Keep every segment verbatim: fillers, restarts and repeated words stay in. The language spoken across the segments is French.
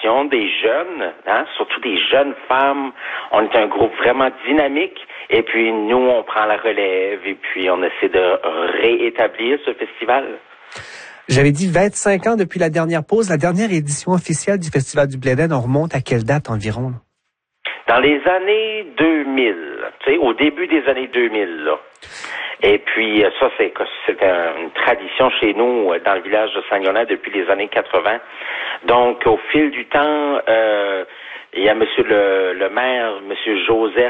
l'organisation, des jeunes, hein, surtout des jeunes femmes. On est un groupe vraiment dynamique. Et puis, nous, on prend la relève et puis on essaie de réétablir ce festival. J'avais dit vingt-cinq ans depuis la dernière pause. La dernière édition officielle du Festival du Blé d'Inde, on remonte à quelle date environ? Là? Dans les années deux mille, tu sais, au début des années deux mille, là. Et puis, ça, c'est, c'est une tradition chez nous, dans le village de Saint-Léonard, depuis les années quatre-vingts. Donc, au fil du temps, euh, il y a monsieur le, le maire, monsieur Joseph,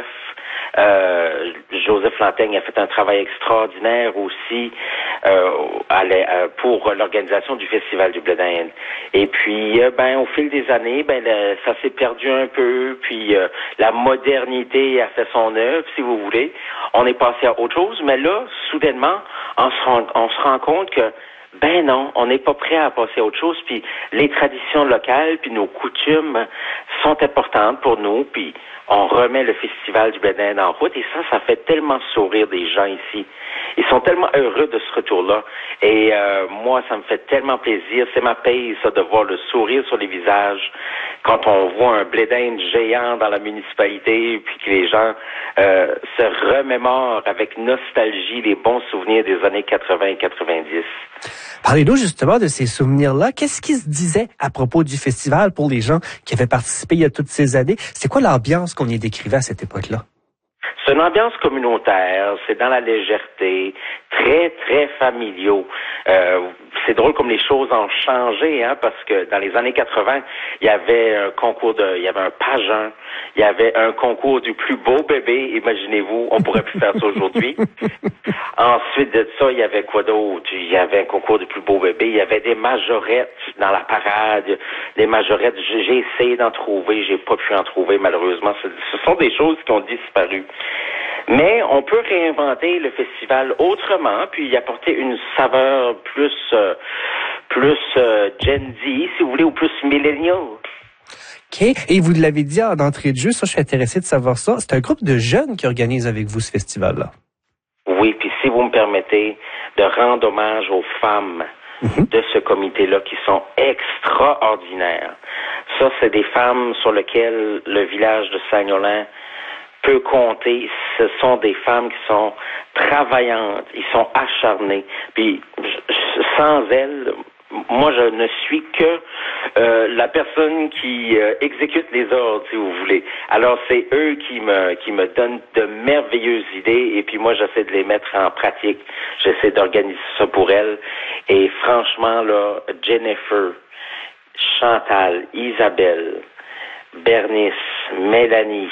Euh, Joseph Lantaigne a fait un travail extraordinaire aussi euh, à euh, pour l'organisation du Festival du Blé d'Inde. Et puis, euh, ben, au fil des années, ben, le, ça s'est perdu un peu. Puis, euh, la modernité a fait son œuvre, si vous voulez. On est passé à autre chose. Mais là, soudainement, on se rend, on se rend compte que ben non, on n'est pas prêt à passer à autre chose. Puis les traditions locales, puis nos coutumes sont importantes pour nous. Puis on remet le Festival du Blé d'Inde en route. Et ça, ça fait tellement sourire des gens ici. Ils sont tellement heureux de ce retour-là. Et euh, moi, ça me fait tellement plaisir. C'est ma paye, ça, de voir le sourire sur les visages quand on voit un Blé d'Inde géant dans la municipalité, puis que les gens euh, se remémorent avec nostalgie les bons souvenirs des années quatre-vingts et quatre-vingt-dix. Parlez-nous justement de ces souvenirs-là. Qu'est-ce qui se disait à propos du festival pour les gens qui avaient participé il y a toutes ces années? C'est quoi l'ambiance qu'on y décrivait à cette époque-là? C'est une ambiance communautaire, c'est dans la légèreté, très, très familiaux. Euh, c'est drôle comme les choses ont changé, hein, parce que dans les années quatre-vingts, il y avait un concours de, il y avait un pageant, il y avait un concours du plus beau bébé, imaginez-vous, on pourrait plus faire ça aujourd'hui. Ensuite de ça, il y avait quoi d'autre? Il y avait un concours du plus beau bébé, il y avait des majorettes dans la parade, des majorettes, j'ai essayé d'en trouver, j'ai pas pu en trouver malheureusement. Ce sont des choses qui ont disparu. Mais on peut réinventer le festival autrement, puis y apporter une saveur plus euh, plus euh, Gen Z, si vous voulez, ou plus millennial. OK. Et vous l'avez dit en entrée de jeu, ça, je suis intéressé de savoir ça. C'est un groupe de jeunes qui organise avec vous ce festival-là. Oui, puis si vous me permettez de rendre hommage aux femmes mm-hmm. de ce comité-là qui sont extraordinaires. Ça, c'est des femmes sur lesquelles le village de Saint-Léonard peut compter. Ce sont des femmes qui sont travaillantes, ils sont acharnés. Puis sans elles, moi je ne suis que euh, la personne qui euh, exécute les ordres, si vous voulez. Alors c'est eux qui me qui me donnent de merveilleuses idées et puis moi j'essaie de les mettre en pratique. J'essaie d'organiser ça pour elles. Et franchement là, Jennifer, Chantal, Isabelle, Bernice, Mélanie,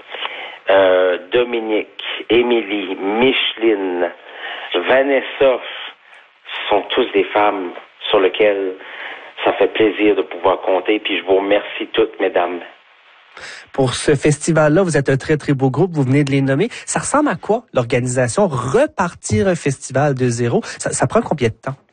Euh, Dominique, Émilie, Micheline, Vanessa, sont tous des femmes sur lesquelles ça fait plaisir de pouvoir compter. Puis je vous remercie toutes, mesdames. Pour ce festival-là, vous êtes un très, très beau groupe. Vous venez de les nommer. Ça ressemble à quoi, l'organisation? Repartir un festival de zéro, ça, ça prend combien de temps?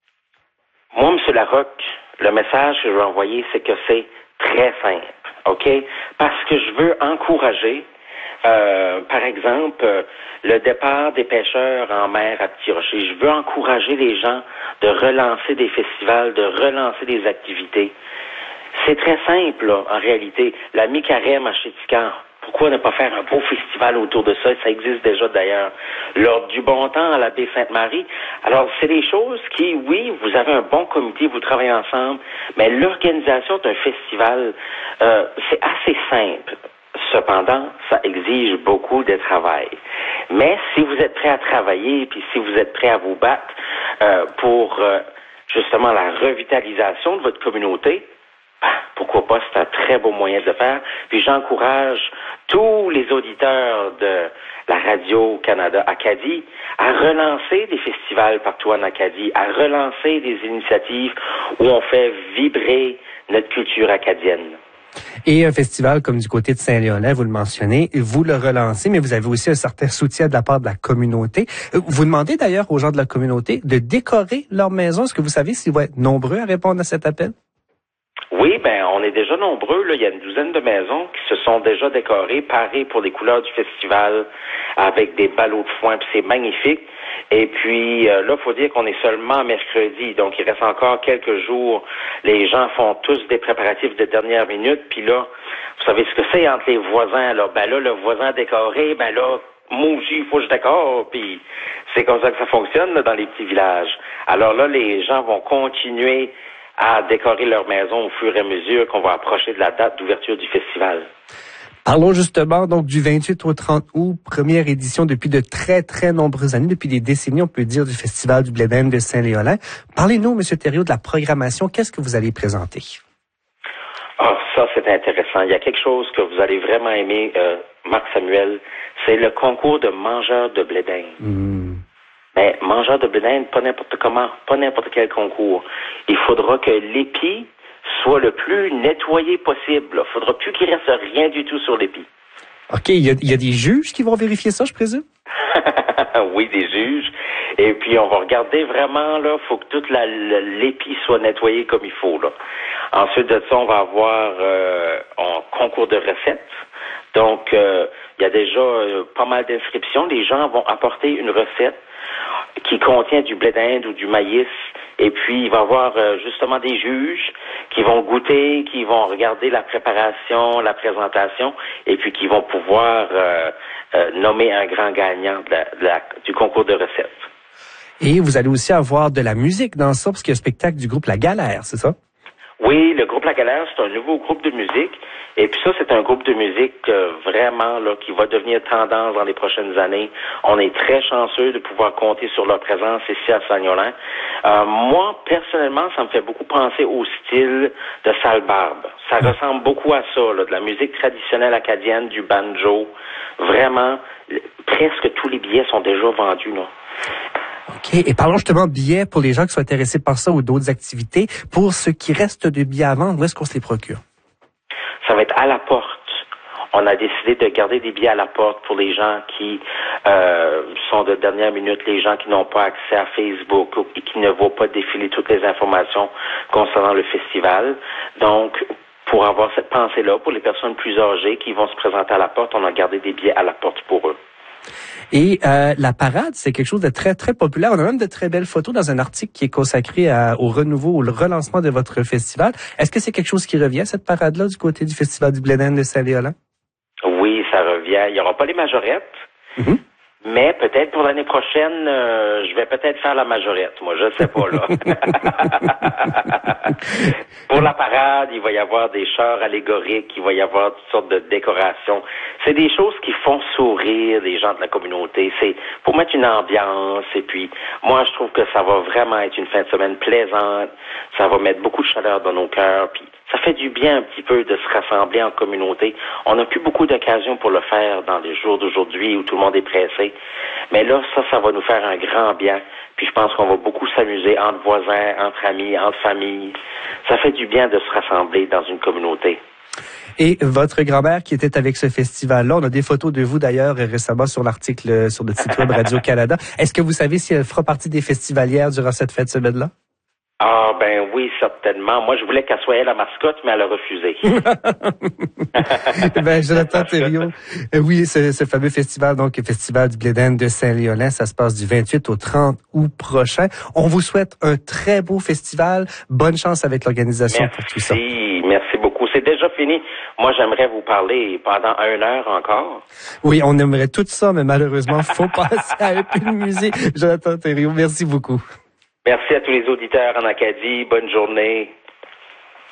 Moi, M. Larocque, le message que je veux envoyer, c'est que c'est très simple, OK? Parce que je veux encourager Euh, par exemple, euh, le départ des pêcheurs en mer à Petit Rocher. Je veux encourager les gens de relancer des festivals, de relancer des activités. C'est très simple, là, en réalité. La mi-carême à Chéticard. Pourquoi ne pas faire un beau festival autour de ça? Ça existe déjà d'ailleurs. L'Ordre du bon temps à la baie Sainte-Marie. Alors, c'est des choses qui, oui, vous avez un bon comité, vous travaillez ensemble, mais l'organisation d'un festival, euh, c'est assez simple. Cependant, ça exige beaucoup de travail. Mais si vous êtes prêt à travailler, puis si vous êtes prêt à vous battre euh, pour euh, justement la revitalisation de votre communauté, ben, pourquoi pas, c'est un très beau moyen de le faire. Puis j'encourage tous les auditeurs de la Radio-Canada Acadie à relancer des festivals partout en Acadie, à relancer des initiatives où on fait vibrer notre culture acadienne. Et un festival comme du côté de Saint-Léonard, vous le mentionnez, vous le relancez, mais vous avez aussi un certain soutien de la part de la communauté. Vous demandez d'ailleurs aux gens de la communauté de décorer leur maison. Est-ce que vous savez s'ils vont être nombreux à répondre à cet appel? Oui, ben on est déjà nombreux. Là. Il y a une douzaine de maisons qui se sont déjà décorées, parées pour les couleurs du festival, avec des ballots de foin, puis c'est magnifique. Et puis euh, là, il faut dire qu'on est seulement mercredi, donc il reste encore quelques jours. Les gens font tous des préparatifs de dernière minute, puis là, vous savez ce que c'est entre les voisins, là. Ben là, le voisin décoré, ben là, moi aussi, il faut que je décore, puis c'est comme ça que ça fonctionne là, dans les petits villages. Alors là, les gens vont continuer à décorer leur maison au fur et à mesure qu'on va approcher de la date d'ouverture du festival. Parlons justement donc du vingt-huit au trente août, première édition depuis de très, très nombreuses années, depuis des décennies, on peut dire, du Festival du Blé d'Inde de Saint-Léolin. Parlez-nous, M. Thériault, de la programmation. Qu'est-ce que vous allez présenter? Ah, ça, c'est intéressant. Il y a quelque chose que vous allez vraiment aimer, euh, Marc Samuel, c'est le concours de mangeurs de blé d'Inde. Mmh. Mais mangeurs de blé d'Inde, pas n'importe comment, pas n'importe quel concours. Il faudra que l'épi soit le plus nettoyé possible. Il ne faudra plus qu'il reste rien du tout sur l'épi. OK. Il y, a, il y a des juges qui vont vérifier ça, je présume? Oui, des juges. Et puis, on va regarder vraiment, là, il faut que toute la, l'épi soit nettoyé comme il faut, là. Ensuite de ça, on va avoir euh, un concours de recettes. Donc, euh, il y a déjà euh, pas mal d'inscriptions. Les gens vont apporter une recette qui contient du blé d'Inde ou du maïs. Et puis, il va y avoir euh, justement des juges qui vont goûter, qui vont regarder la préparation, la présentation, et puis qui vont pouvoir euh, euh, nommer un grand gagnant de la, de la, du concours de recettes. Et vous allez aussi avoir de la musique dans ça, parce qu'il y a un spectacle du groupe La Galère, c'est ça? Oui, le groupe La Galère, c'est un nouveau groupe de musique. Et puis ça, c'est un groupe de musique euh, vraiment là qui va devenir tendance dans les prochaines années. On est très chanceux de pouvoir compter sur leur présence ici à Saint-Léolin. Euh, moi, personnellement, ça me fait beaucoup penser au style de Salbarbe. Ça ressemble beaucoup à ça, là, de la musique traditionnelle acadienne, du banjo. Vraiment, presque tous les billets sont déjà vendus, là. OK. Et parlons justement de billets pour les gens qui sont intéressés par ça ou d'autres activités. Pour ce qui reste de billets à vendre, où est-ce qu'on se les procure? Ça va être à la porte. On a décidé de garder des billets à la porte pour les gens qui euh, sont de dernière minute, les gens qui n'ont pas accès à Facebook et qui ne vont pas défiler toutes les informations concernant le festival. Donc, pour avoir cette pensée-là, pour les personnes plus âgées qui vont se présenter à la porte, on a gardé des billets à la porte pour eux. Et euh, la parade, c'est quelque chose de très, très populaire. On a même de très belles photos dans un article qui est consacré à, au renouveau, au relancement de votre festival. Est-ce que c'est quelque chose qui revient, cette parade-là, du côté du Festival du Blé d'Inde de Saint-Léolin? Oui, ça revient. Il n'y aura pas les majorettes, mm-hmm. mais peut-être pour l'année prochaine, euh, je vais peut-être faire la majorette. Moi, je ne sais pas, là. Pour la parade, il va y avoir des chars allégoriques, il va y avoir toutes sortes de décorations. C'est des choses qui font sourire les gens de la communauté. C'est pour mettre une ambiance. Et puis, moi, je trouve que ça va vraiment être une fin de semaine plaisante. Ça va mettre beaucoup de chaleur dans nos cœurs. Puis, ça fait du bien un petit peu de se rassembler en communauté. On n'a plus beaucoup d'occasions pour le faire dans les jours d'aujourd'hui où tout le monde est pressé. Mais là, ça, ça va nous faire un grand bien. Puis je pense qu'on va beaucoup s'amuser entre voisins, entre amis, entre familles. Ça fait du bien de se rassembler dans une communauté. Et votre grand-mère qui était avec ce festival-là, on a des photos de vous d'ailleurs récemment sur l'article sur le site web Radio-Canada. Est-ce que vous savez si elle fera partie des festivalières durant cette fête semaine-là? Ah, ben oui, certainement. Moi, je voulais qu'elle soit elle la mascotte, mais elle a refusé. Ben, Jonathan Thériault, oui, ce, ce fameux festival, donc, le Festival du Blé d'Inde de Saint-Léolin, ça se passe du vingt-huit au trente août prochain. On vous souhaite un très beau festival. Bonne chance avec l'organisation merci, pour tout ça. Merci, merci beaucoup. C'est déjà fini. Moi, j'aimerais vous parler pendant une heure encore. Oui, on aimerait tout ça, mais malheureusement, il faut passer à un peu de musique. Jonathan Thériault, merci beaucoup. Merci à tous les auditeurs en Acadie. Bonne journée.